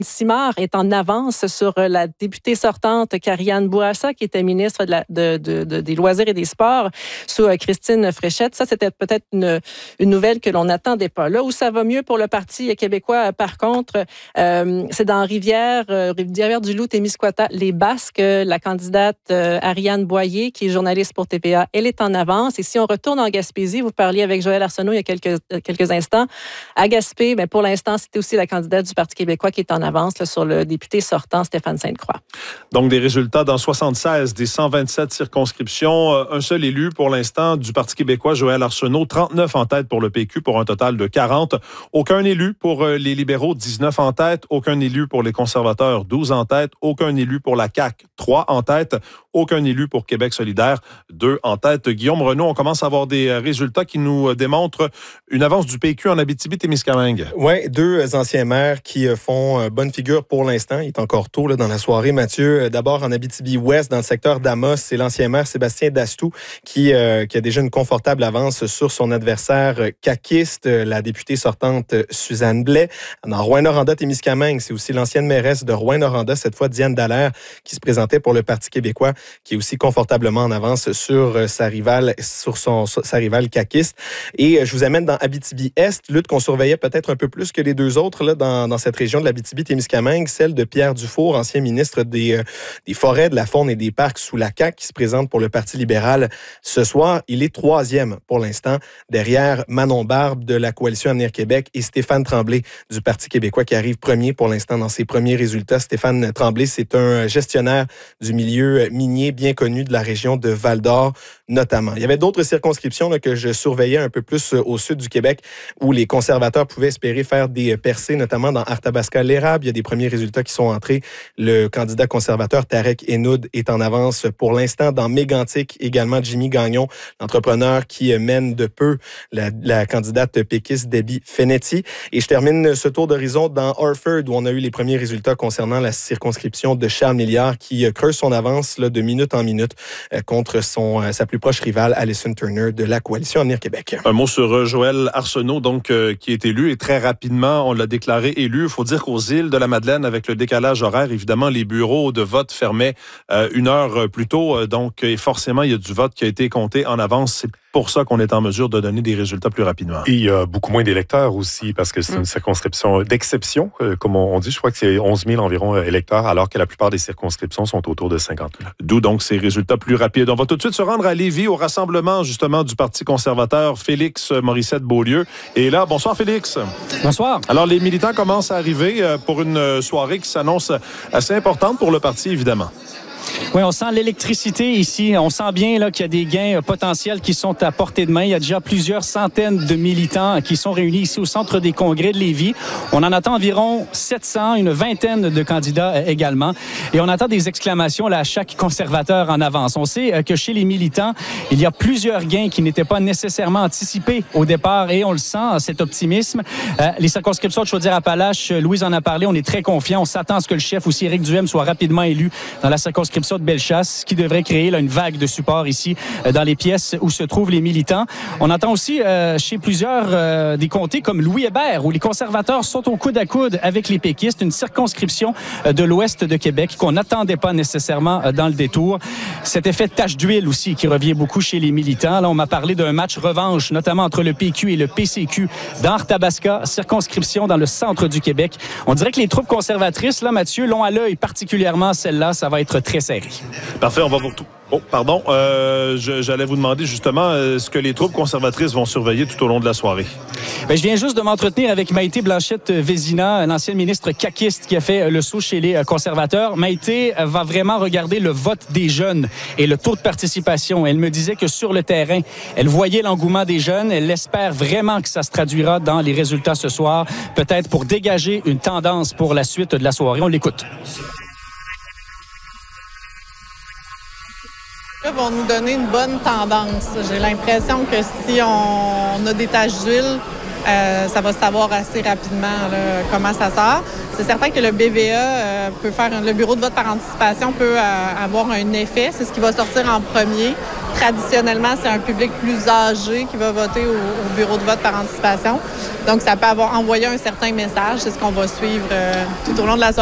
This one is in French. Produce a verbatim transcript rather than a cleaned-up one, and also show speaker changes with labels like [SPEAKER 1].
[SPEAKER 1] Simard est en avance sur la députée sortante Karianne Bourassa, qui était ministre de la, de, de, de, des Loisirs et des Sports, sous Christine Fréchette. Ça, c'était peut-être une, une nouvelle que l'on n'attendait pas. Là où ça va mieux pour le Parti québécois, par contre, euh, c'est dans Rivière, euh, Rivière-du-Loup, Témiscouata, les Basques. La candidate euh, Ariane Boyer, qui est journaliste pour T V A, elle est en avance. Et si on retourne en Gaspésie, vous parliez avec Joël Arsenault il y a quelques, quelques instants. À Gaspé, bien, pour l'instant, c'était aussi la candidate du Parti québécois qui est en avance là, sur le député sortant, Stéphane Sainte-Croix.
[SPEAKER 2] Donc, des résultats dans soixante-seize des cent vingt-sept circonscriptions. Un seul élu pour l'instant du Parti québécois, Joël Arsenault, trente-neuf en tête pour le P Q pour un total de quarante. Aucun élu pour les libéraux, dix-neuf en tête. Aucun élu pour les conservateurs, douze en tête. Aucun élu pour la C A Q, trois en tête. Aucun élu pour Québec solidaire, deux en tête. Guillaume Renaud, on commence à avoir des résultats qui nous démontrent une avance du P Q en Abitibi-Témiscamingue.
[SPEAKER 3] Oui, deux anciens maires qui font bonne figure pour l'instant. Il est encore tôt là, dans la soirée, Mathieu. D'abord, en Abitibi-Ouest, dans le secteur d'Amos, c'est l'ancien maire Sébastien Dastou qui, euh, qui a déjà une confortable avance sur son adversaire caquiste, la députée sortante Suzanne Blais. Dans Rouyn-Noranda-Témiscamingue, c'est aussi l'ancienne mairesse de Rouyn-Noranda, cette fois Diane Dallaire, qui se présentait pour le Parti québécois, qui est aussi confortablement en avance sur sa rivale, sur son, sa rivale caquiste. Et je vous amène dans Abitibi-Est, lutte qu'on surveillait peut-être un peu plus que les deux autres là, dans, dans cette région de l'Abitibi-Témiscamingue, celle de Pierre Dufour, ancien ministre des, euh, des Forêts, de la Faune et des Parcs sous la C A Q, qui se présente pour le Parti libéral ce soir. Il est troisième pour l'instant, derrière Manon Barbe de la Coalition Avenir Québec et Stéphane Tremblay du Parti québécois qui arrive premier pour l'instant dans ses premiers résultats. Stéphane Tremblay, c'est un gestionnaire du milieu minier bien connu de la région de Val-d'Or notamment. Il y avait d'autres circonscriptions là, que je surveillais un peu plus au sud du Québec où les conservateurs pouvaient espérer faire des percées, notamment dans Arthabasca-l'Érable. Il y a des premiers résultats qui sont entrés. Le candidat conservateur Tarek Enoud est en avance pour l'instant. Dans Mégantic, également Jimmy Gagnon, l'entrepreneur qui mène de peu la, la candidate péquiste Debbie Fenetti. Et je termine ce tour d'horizon dans Orford où on a eu les premiers résultats concernant la circonscription de Charles Milliard qui creuse son avance là, de minute en minute euh, contre son, euh, sa plus proche rivale, Alison Turner de la Coalition Avenir Québec.
[SPEAKER 2] Un mot sur euh, Joël Arsenault, donc, euh, qui est élu et très rapidement, on l'a déclaré élu. Il faut dire qu'aux îles de la Madeleine, avec le décalage horaire, évidemment, les bureaux de vote fermaient euh, une heure plus tôt. Donc, et forcément, il y a du vote qui a été compté en avance. C'est pour ça qu'on est en mesure de donner des résultats plus rapidement.
[SPEAKER 4] Et il y a beaucoup moins d'électeurs aussi, parce que c'est une circonscription d'exception, euh, comme on dit. Je crois que c'est onze mille environ euh, électeurs, alors que la plupart des circonscriptions sont autour de cinquante mille.
[SPEAKER 2] D'où donc ces résultats plus rapides. On va tout de suite se rendre à Lévis, au rassemblement justement du Parti conservateur Félix Morissette-Beaulieu. Et là, bonsoir Félix.
[SPEAKER 5] Bonsoir.
[SPEAKER 2] Alors, les militants commencent à arriver euh, pour une soirée qui s'annonce assez importante pour le parti, évidemment.
[SPEAKER 5] Oui, on sent l'électricité ici. On sent bien là, qu'il y a des gains potentiels qui sont à portée de main. Il y a déjà plusieurs centaines de militants qui sont réunis ici au Centre des congrès de Lévis. On en attend environ sept cents, une vingtaine de candidats également. Et on attend des exclamations là, à chaque conservateur en avance. On sait que chez les militants, il y a plusieurs gains qui n'étaient pas nécessairement anticipés au départ et on le sent, cet optimisme. Euh, les circonscriptions de Chaudière-Appalaches, Louise en a parlé, on est très confiants. On s'attend à ce que le chef aussi, Éric Duhem, soit rapidement élu dans la circonscription de Bellechasse, qui devrait créer là, une vague de support ici euh, dans les pièces où se trouvent les militants. On entend aussi euh, chez plusieurs euh, des comtés comme Louis-Hébert, où les conservateurs sont au coude à coude avec les péquistes, une circonscription euh, de l'ouest de Québec qu'on n'attendait pas nécessairement euh, dans le détour. Cet effet de tache d'huile aussi qui revient beaucoup chez les militants. Là, on m'a parlé d'un match revanche, notamment entre le P Q et le P C Q dans Arthabasca, circonscription dans le centre du Québec. On dirait que les troupes conservatrices, là, Mathieu, l'ont à l'œil, particulièrement celle-là. Ça va être très serré.
[SPEAKER 2] Parfait, on va vous... Oh, pardon. Euh, je, j'allais vous demander justement euh, ce que les troupes conservatrices vont surveiller tout au long de la soirée.
[SPEAKER 5] Bien, je viens juste de m'entretenir avec Maïté Blanchette-Vézina, l'ancienne ministre caquiste qui a fait le saut chez les conservateurs. Maïté va vraiment regarder le vote des jeunes et le taux de participation. Elle me disait que sur le terrain, elle voyait l'engouement des jeunes. Elle espère vraiment que ça se traduira dans les résultats ce soir, peut-être pour dégager une tendance pour la suite de la soirée. On l'écoute.
[SPEAKER 6] Vont nous donner une bonne tendance. J'ai l'impression que si on a des taches d'huile, Euh, ça va se savoir assez rapidement là, comment ça sort. C'est certain que le B V A euh, peut faire, le bureau de vote par anticipation peut euh, avoir un effet. C'est ce qui va sortir en premier. Traditionnellement, c'est un public plus âgé qui va voter au, au bureau de vote par anticipation. Donc, ça peut avoir envoyé un certain message. C'est ce qu'on va suivre euh, tout au long de la soirée.